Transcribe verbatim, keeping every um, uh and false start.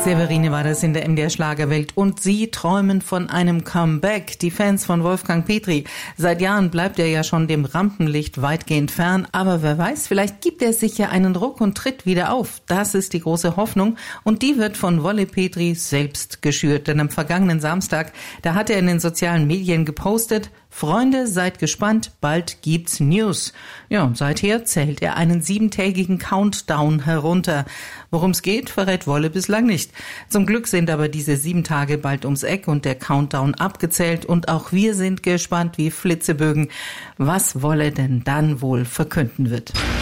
Severine war das in der M D R-Schlagerwelt und sie träumen von einem Comeback. Die Fans von Wolfgang Petri. Seit Jahren bleibt er ja schon dem Rampenlicht weitgehend fern, aber wer weiß, vielleicht gibt er sich ja einen Ruck und tritt wieder auf. Das ist die große Hoffnung und die wird von Wolle Petri selbst geschürt. Denn am vergangenen Samstag, da hat er in den sozialen Medien gepostet: Freunde, seid gespannt, bald gibt's News. Ja, und seither zählt er einen siebentägigen Countdown herunter. Worum es geht, verrät Wolle bislang nicht. Zum Glück sind aber diese sieben Tage bald ums Eck und der Countdown abgezählt und auch wir sind gespannt wie Flitzebögen, was Wolle denn dann wohl verkünden wird.